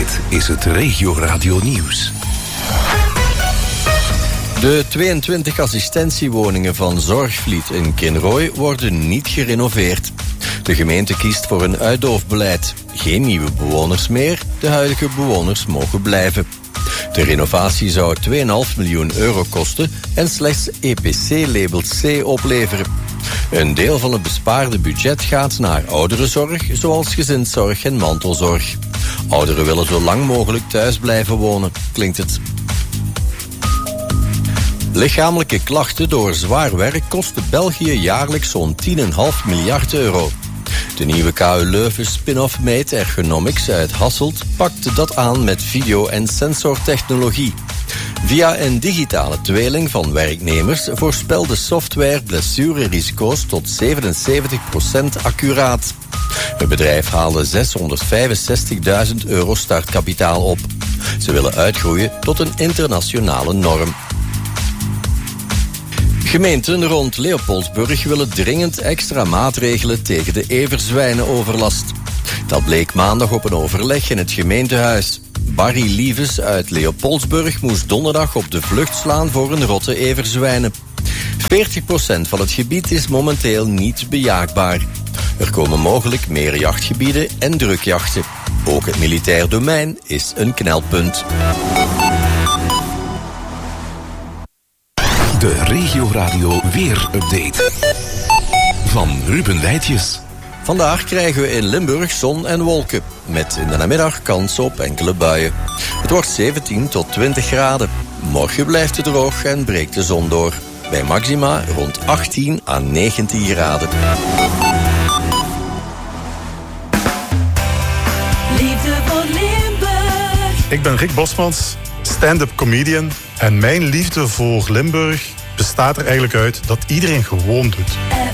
Dit is het Regio Radio Nieuws. De 22 assistentiewoningen van Zorgvliet in Kinrooi worden niet gerenoveerd. De gemeente kiest voor een uitdoofbeleid. Geen nieuwe bewoners meer, de huidige bewoners mogen blijven. De renovatie zou 2,5 miljoen euro kosten en slechts EPC-label C opleveren. Een deel van het bespaarde budget gaat naar ouderenzorg, zoals gezinszorg en mantelzorg. Ouderen willen zo lang mogelijk thuis blijven wonen, klinkt het. Lichamelijke klachten door zwaar werk kosten België jaarlijks zo'n 10,5 miljard euro. De nieuwe KU Leuven spin-off Mate Ergonomics uit Hasselt pakt dat aan met video- en sensortechnologie. Via een digitale tweeling van werknemers voorspelt de software blessurerisico's tot 77% accuraat. Het bedrijf haalde 665.000 euro startkapitaal op. Ze willen uitgroeien tot een internationale norm. Gemeenten rond Leopoldsburg willen dringend extra maatregelen tegen de everzwijnenoverlast. Dat bleek maandag op een overleg in het gemeentehuis. Barry Lieves uit Leopoldsburg moest donderdag op de vlucht slaan voor een rotte everzwijnen. 40% van het gebied is momenteel niet bejaagbaar. Er komen mogelijk meer jachtgebieden en drukjachten. Ook het militair domein is een knelpunt. De Regio Radio Weer-update van Ruben Wijtjes. Vandaag krijgen we in Limburg zon en wolken, met in de namiddag kans op enkele buien. Het wordt 17 tot 20 graden. Morgen blijft het droog en breekt de zon door. Bij maxima rond 18 à 19 graden. Liefde voor Limburg. Ik ben Rick Bosmans, stand-up comedian. En mijn liefde voor Limburg bestaat er eigenlijk uit dat iedereen gewoon doet.